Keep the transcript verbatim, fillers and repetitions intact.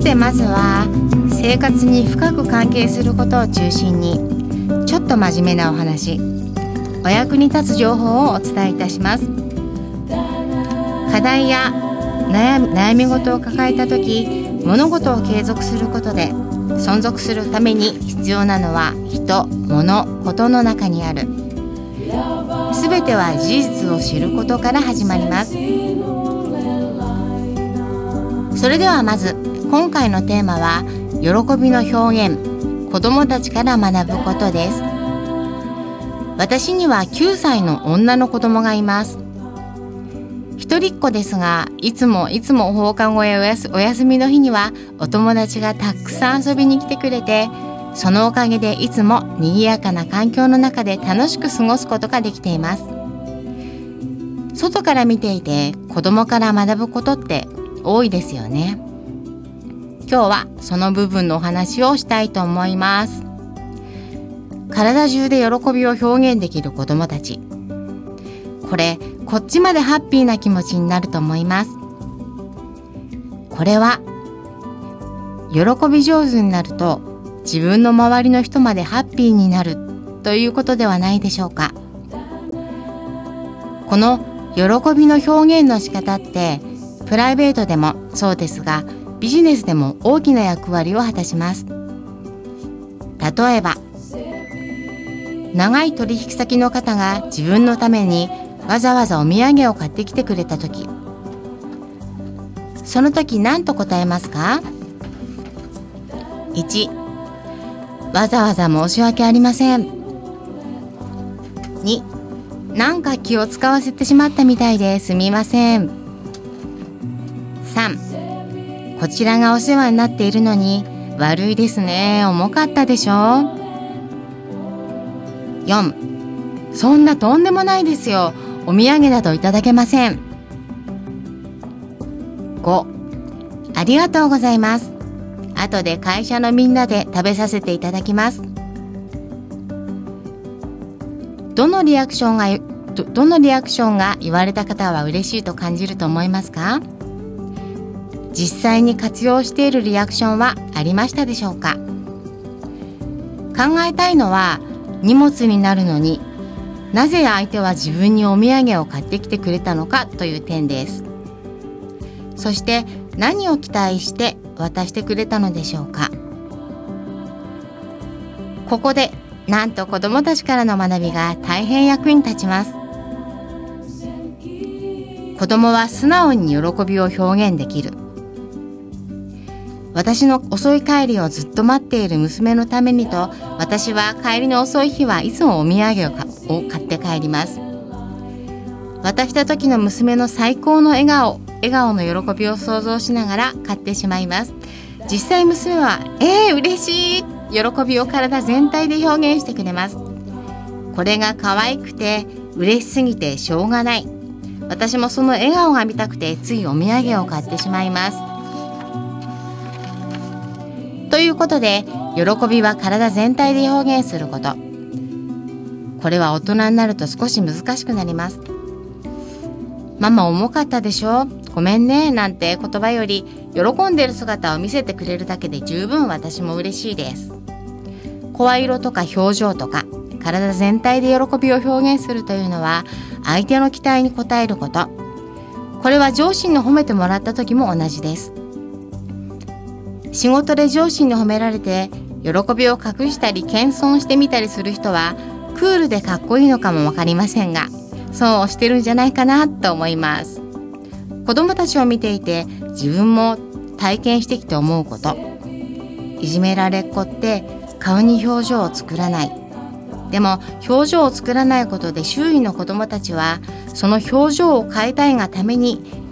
てまずは生活に深く関係することを中心にちょっと真面目なお話、お役に立つ情報をお伝えいたします。課題や悩み、悩み事を抱えた時、物事を継続することで存続するために必要なのは人、物、ことの中にある。すべては事実を知ることから始まります。それではまず今回のテーマは喜びの表現、子どもたちから学ぶことです。私にはきゅうさいの女の子供がいます。一人っ子ですが、いつもいつも放課後やおやす、お休みの日にはお友達がたくさん遊びに来てくれて、そのおかげでいつも賑やかな環境の中で楽しく過ごすことができています。外から見ていて子供から学ぶことって多いですよね。今日はその部分のお話をしたいと思います。体中で喜びを表現できる子供たち。これ、こっちまでハッピーな気持ちになると思います。これは、喜び上手になると自分の周りの人までハッピーになるということではないでしょうか。この喜びの表現の仕方って、プライベートでもそうですが、ビジネスでも大きな役割を果たします。例えば、長い取引先の方が自分のためにわざわざお土産を買ってきてくれたとき、その時何と答えますか？いち、わざわざ申し訳ありません。に、なんか気を使わせてしまったみたいですみません。さん、こちらがお世話になっているのに悪いですね、重かったでしょ。よん、そんなとんでもないですよ、お土産などいただけません。ご、ありがとうございます。後で会社のみんなで食べさせていただきます。どのリアクションがど、どのリアクションが言われた方は嬉しいと感じると思いますか？実際に活用しているリアクションはありましたでしょうか？考えたいのは、荷物になるのになぜ相手は自分にお土産を買ってきてくれたのかという点です。そして何を期待して渡してくれたのでしょうか。ここでなんと子どもたちからの学びが大変役に立ちます。子どもは素直に喜びを表現できる。私の遅い帰りをずっと待っている娘のためにと、私は帰りの遅い日はいつもお土産を買って帰ります。渡した時の娘の最高の笑顔、笑顔の喜びを想像しながら買ってしまいます。実際娘は、えー、嬉しい、喜びを体全体で表現してくれます。これが可愛くて嬉しすぎてしょうがない。私もその笑顔が見たくてついお土産を買ってしまいます。ということで、喜びは体全体で表現すること。これは大人になると少し難しくなります。ママ重かったでしょ、ごめんね、なんて言葉より、喜んでいる姿を見せてくれるだけで十分私も嬉しいです。声色とか表情とか、体全体で喜びを表現するというのは、相手の期待に応えること。これは上司に褒めてもらった時も同じです。仕事で上司に褒められて喜びを隠したり謙遜してみたりする人はクールでかっこいいのかもわかりませんが、そうしてるんじゃないかなと思います。子供たちを見ていて自分も体験してきて思うこと。いじめられっ子って顔に表情を作らない。でも表情を作らないことで周囲の子供たちはその表情を変えたいがために